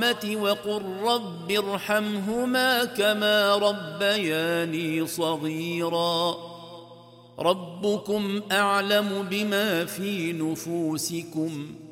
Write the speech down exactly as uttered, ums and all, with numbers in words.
وقل رب ارحمهما كما ربياني صغيرا ربكم أعلم بما في نفوسكم